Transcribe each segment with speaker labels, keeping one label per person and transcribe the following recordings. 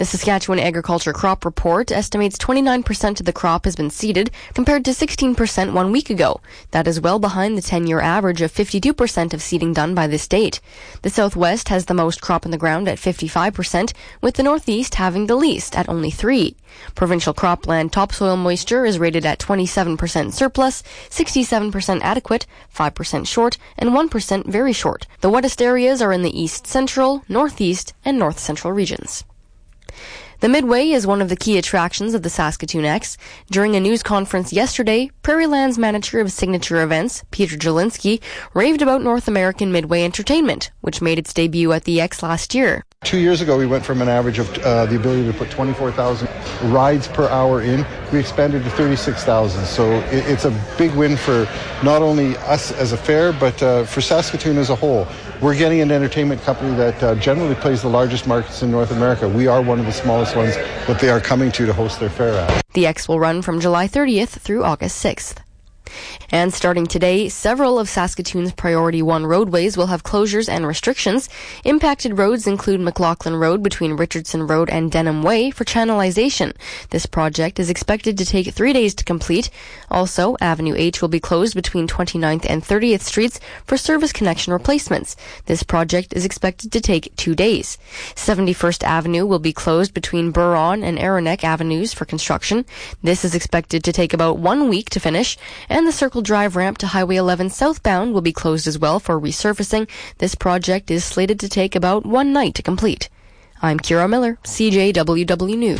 Speaker 1: The Saskatchewan Agriculture Crop Report estimates 29% of the crop has been seeded, compared to 16% 1 week ago. That is well behind the 10-year average of 52% of seeding done by this date. The Southwest has the most crop in the ground at 55%, with the Northeast having the least at only 3%. Provincial cropland topsoil moisture is rated at 27% surplus, 67% adequate, 5% short, and 1% very short. The wettest areas are in the East Central, Northeast, and North Central regions. The Midway is one of the key attractions of the Saskatoon X. During a news conference yesterday, Prairie Land's manager of signature events, Peter Jelinski, raved about North American Midway Entertainment, which made its debut at the X last year.
Speaker 2: 2 years ago, we went from an average of the ability to put 24,000 rides per hour in. We expanded to 36,000. So it's a big win for not only us as a fair, but for Saskatoon as a whole. We're getting an entertainment company that generally plays the largest markets in North America. We are one of the smallest ones that they are coming to host their fair at.
Speaker 1: The X will run from July 30th through August 6th. And starting today, several of Saskatoon's Priority 1 roadways will have closures and restrictions. Impacted roads include McLaughlin Road between Richardson Road and Denham Way for channelization. This project is expected to take 3 days to complete. Also, Avenue H will be closed between 29th and 30th Streets for service connection replacements. This project is expected to take 2 days. 71st Avenue will be closed between Buron and Aroneck Avenues for construction. This is expected to take about 1 week to finish. And the Circle Drive ramp to Highway 11 southbound will be closed as well for resurfacing. This project is slated to take about 1 night to complete. I'm Kira Miller, CJWW News.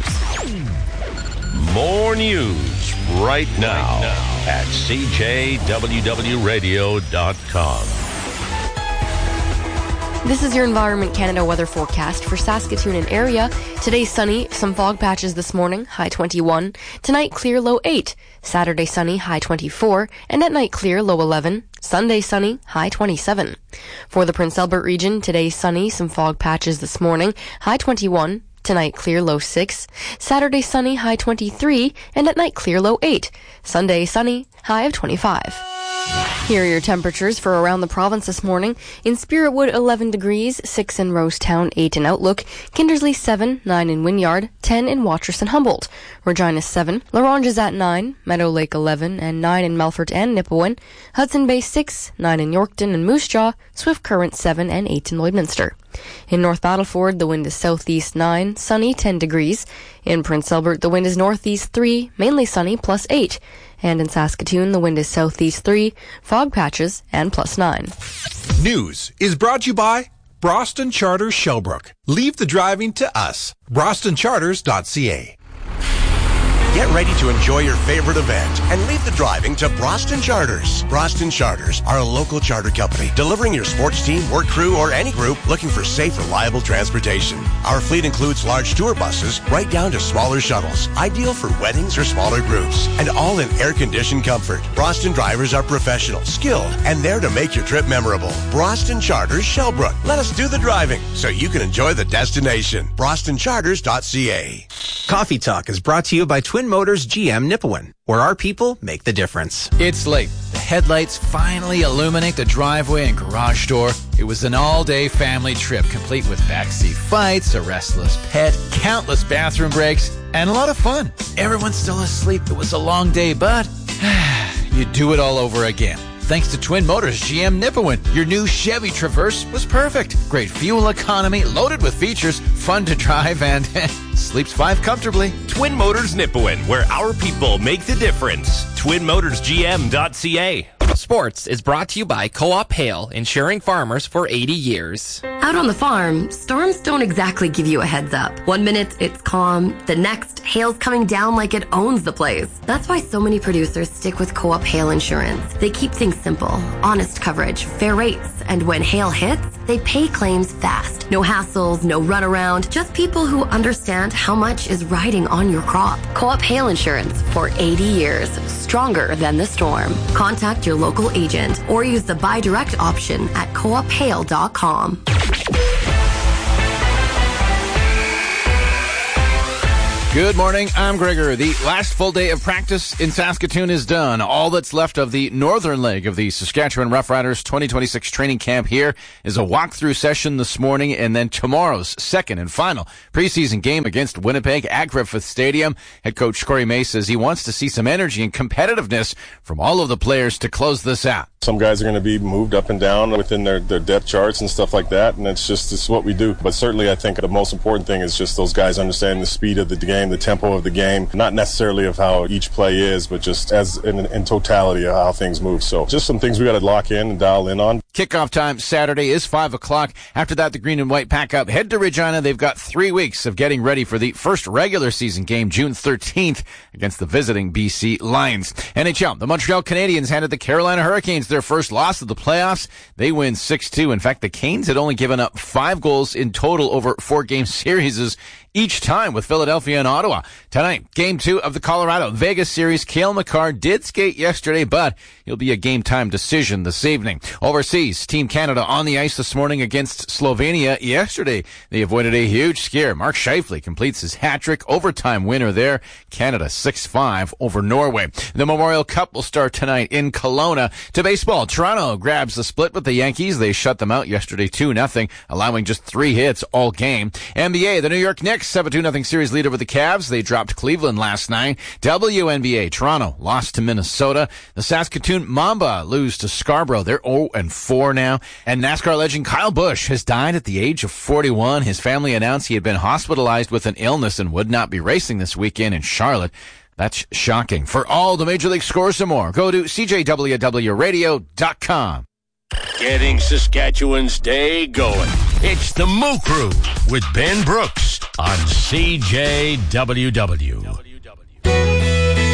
Speaker 3: More news right now at CJWWRadio.com.
Speaker 1: This is your Environment Canada weather forecast for Saskatoon and area. Today sunny, some fog patches this morning, high 21. Tonight clear, low 8. Saturday sunny, high 24. And at night clear, low 11. Sunday sunny, high 27. For the Prince Albert region, today sunny, some fog patches this morning, high 21. Tonight clear, low 6. Saturday sunny, high 23. And at night clear, low 8. Sunday sunny, high of 25. Here are your temperatures for around the province this morning. In Spiritwood, 11 degrees, 6 in Rosetown, 8 in Outlook, Kindersley 7, 9 in Wynyard, 10 in Watrous and Humboldt, Regina 7, La Ronge is at 9, Meadow Lake 11, and 9 in Melfort and Nipawin, Hudson Bay 6, 9 in Yorkton and Moose Jaw, Swift Current 7, and 8 in Lloydminster. In North Battleford, the wind is southeast 9, sunny 10 degrees. In Prince Albert, the wind is northeast 3, mainly sunny, plus 8. And in Saskatoon, the wind is southeast 3, fog patches, and plus 9.
Speaker 4: News is brought to you by Broston Charters Shellbrook. Leave the driving to us. BrostonCharters.ca.
Speaker 5: Get ready to enjoy your favorite event and leave the driving to Broston Charters. Broston Charters are a local charter company delivering your sports team, work crew, or any group looking for safe, reliable transportation. Our fleet includes large tour buses right down to smaller shuttles, ideal for weddings or smaller groups, and all in air-conditioned comfort. Broston drivers are professional, skilled, and there to make your trip memorable. Broston Charters Shellbrook. Let us do the driving so you can enjoy the destination. BrostonCharters.ca.
Speaker 6: Coffee Talk is brought to you by Twin Motors GM Nipawin, where our people make the difference.
Speaker 7: It's late. The headlights finally illuminate the driveway and garage door. It was an all-day family trip, complete with backseat fights, a restless pet, countless bathroom breaks, and a lot of fun. Everyone's still asleep. It was a long day, but you do it all over again. Thanks to Twin Motors GM Nipawin, your new Chevy Traverse was perfect. Great fuel economy, loaded with features, fun to drive, and sleeps 5 comfortably.
Speaker 3: Twin Motors Nipawin, where our people make the difference. TwinMotorsGM.ca.
Speaker 8: Sports is brought to you by Co-op Hail, insuring farmers for 80 years.
Speaker 9: Out on the farm, storms don't exactly give you a heads up. 1 minute, it's calm. The next, hail's coming down like it owns the place. That's why so many producers stick with Co-op Hail Insurance. They keep things simple, honest coverage, fair rates, and when hail hits, they pay claims fast. No hassles, no runaround, just people who understand how much is riding on your crop. Co-op Hail Insurance for 80 years, stronger than the storm. Contact your local agent or use the buy direct option at coophail.com.
Speaker 7: Good morning, I'm Gregor. The last full day of practice in Saskatoon is done. All that's left of the northern leg of the Saskatchewan Roughriders 2026 training camp here is a walkthrough session this morning, and then tomorrow's second and final preseason game against Winnipeg at Griffith Stadium. Head coach Corey May says he wants to see some energy and competitiveness from all of the players to close this out.
Speaker 10: Some guys are going to be moved up and down within their depth charts and stuff like that, and it's what we do. But certainly I think the most important thing is just those guys understanding the speed of the game, the tempo of the game, not necessarily of how each play is, but just as in totality of how things move. So just some things we got to lock in and dial in on.
Speaker 7: Kickoff time Saturday is 5 o'clock. After that, the Green and White pack up, head to Regina. They've got 3 weeks of getting ready for the first regular season game, June 13th, against the visiting BC Lions. NHL, the Montreal Canadiens handed the Carolina Hurricanes their first loss of the playoffs. They win 6-2. In fact, the Canes had only given up 5 goals in total over 4-game series each time with Philadelphia and Ottawa. Tonight, Game 2 of the Colorado-Vegas series. Cale Makar did skate yesterday, but he'll be a game-time decision this evening. Overseas, Team Canada on the ice this morning against Slovenia. Yesterday, they avoided a huge scare. Mark Scheifele completes his hat-trick overtime winner there. Canada 6-5 over Norway. The Memorial Cup will start tonight in Kelowna. To baseball, Toronto grabs the split with the Yankees. They shut them out yesterday 2-0, allowing just 3 hits all game. NBA, the New York Knicks have a 2-0 series lead over the Cavs. They dropped Cleveland last night. WNBA, Toronto lost to Minnesota. The Saskatoon Mamba lose to Scarborough. They're 0-4 now. And NASCAR legend Kyle Busch has died at the age of 41. His family announced he had been hospitalized with an illness and would not be racing this weekend in Charlotte. That's shocking. For all the Major League scores and more, go to CJWWRadio.com.
Speaker 11: Getting Saskatchewan's day going. It's the Moo Crew with Ben Brooks on CJWW.